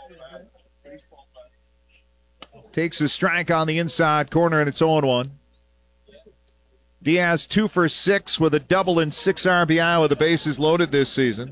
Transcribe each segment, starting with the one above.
Takes a strike on the inside corner, and it's 0-1. Diaz 2 for 6 with a double and 6 RBI with the bases loaded this season.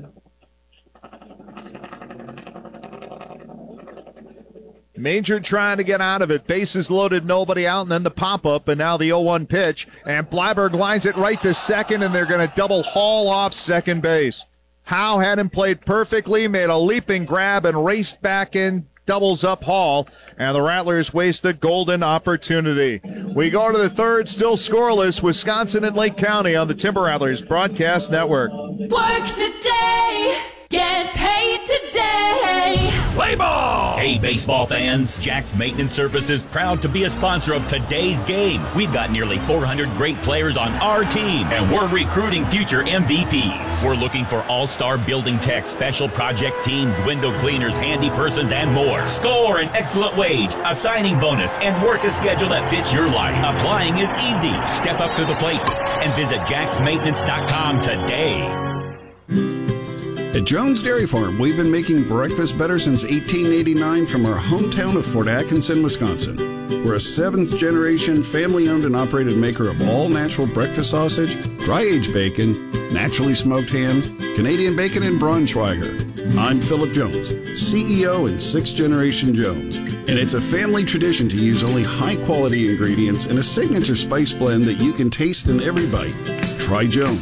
Major trying to get out of it. Bases loaded, nobody out, and then the pop-up, and now the 0-1 pitch. And Bleiberg lines it right to second, and they're going to double haul off second base. Howe had him played perfectly, made a leaping grab, and raced back in, doubles up Hall, and the Rattlers waste a golden opportunity. We go to the third, still scoreless, Wisconsin and Lake County on the Timber Rattlers Broadcast Network. Work today, get paid today. Play ball! Hey, baseball fans, Jack's Maintenance Service is proud to be a sponsor of today's game. We've got nearly 400 great players on our team, and we're recruiting future MVPs. We're looking for all-star building techs, special project teams, window cleaners, handy persons, and more. Score an excellent wage, a signing bonus, and work a schedule that fits your life. Applying is easy. Step up to the plate and visit jacksmaintenance.com today. At Jones Dairy Farm, we've been making breakfast better since 1889 from our hometown of Fort Atkinson, Wisconsin. We're a 7th-generation, family-owned and operated maker of all-natural breakfast sausage, dry-aged bacon, naturally smoked ham, Canadian bacon, and Braunschweiger. I'm Philip Jones, CEO and 6th-generation Jones. And it's a family tradition to use only high-quality ingredients and a signature spice blend that you can taste in every bite. Try Jones.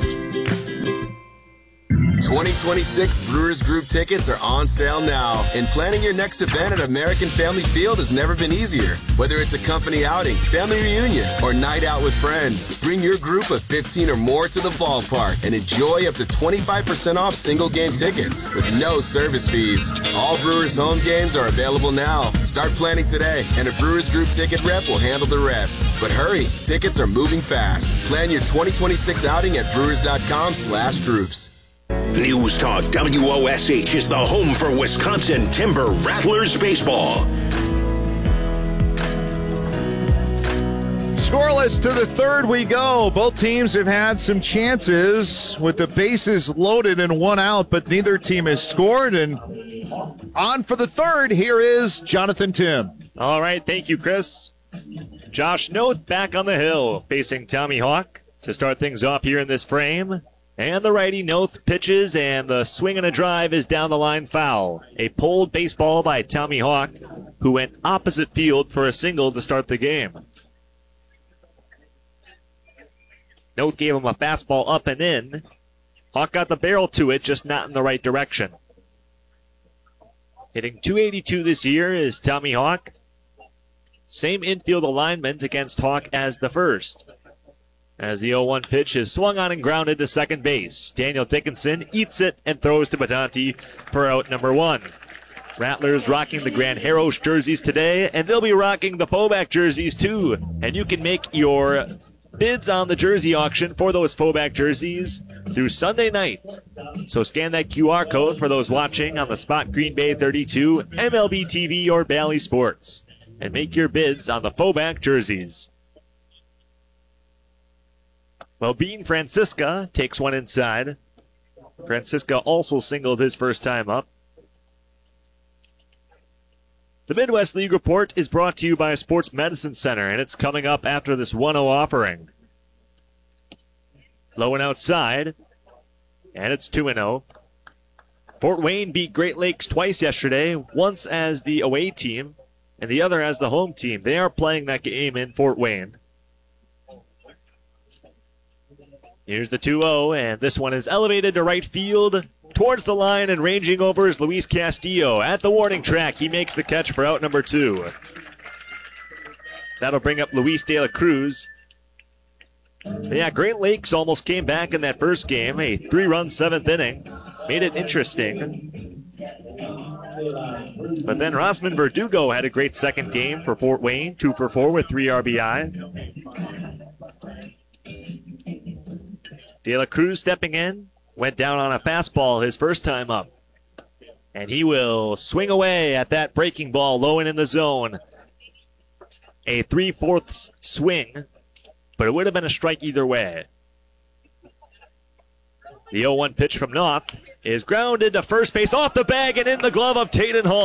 2026 Brewers Group tickets are on sale now, and planning your next event at American Family Field has never been easier. Whether it's a company outing, family reunion, or night out with friends, bring your group of 15 or more to the ballpark and enjoy up to 25% off single game tickets with no service fees. All Brewers home games are available now. Start planning today, and a Brewers Group ticket rep will handle the rest. But hurry, tickets are moving fast. Plan your 2026 outing at brewers.com/groups. News Talk WOSH is the home for Wisconsin Timber Rattlers baseball. Scoreless to the third we go. Both teams have had some chances with the bases loaded and 1 out, but neither team has scored. And on for the third, here is Jonathan Tim. All right, thank you, Chris. Josh Noth back on the hill, facing Tommy Hawk to start things off here in this frame. And the righty Noth pitches, and the swing and a drive is down the line foul. A pulled baseball by Tommy Hawk, who went opposite field for a single to start the game. Noth gave him a fastball up and in. Hawk got the barrel to it, just not in the right direction. Hitting .282 this year is Tommy Hawk. Same infield alignment against Hawk as the first. As the 0-1 pitch is swung on and grounded to second base. Daniel Dickinson eats it and throws to Batanti for out number 1. Rattlers rocking the Grand Harrows jerseys today, and they'll be rocking the Foback jerseys too. And you can make your bids on the jersey auction for those Foback jerseys through Sunday night. So scan that QR code for those watching on the Spot Green Bay 32, MLB TV, or Bally Sports, and make your bids on the Foback jerseys. Well, Bean Francisca takes one inside. Francisca also singled his first time up. The Midwest League Report is brought to you by Sports Medicine Center, and it's coming up after this 1-0 offering. Low and outside, and it's 2-0. Fort Wayne beat Great Lakes twice yesterday, once as the away team and the other as the home team. They are playing that game in Fort Wayne. Here's the 2-0, and this one is elevated to right field. Towards the line and ranging over is Luis Castillo. At the warning track, he makes the catch for out number 2. That'll bring up Luis de la Cruz. Yeah, Great Lakes almost came back in that first game. A 3-run 7th inning. Made it interesting. But then Rosman Verdugo had a great second game for Fort Wayne. 2 for 4 with 3 RBI. De La Cruz stepping in, went down on a fastball his first time up. And he will swing away at that breaking ball low and in the zone. A 3/4 swing, but it would have been a strike either way. The 0-1 pitch from Noth is grounded to first base off the bag and in the glove of Taden Hall.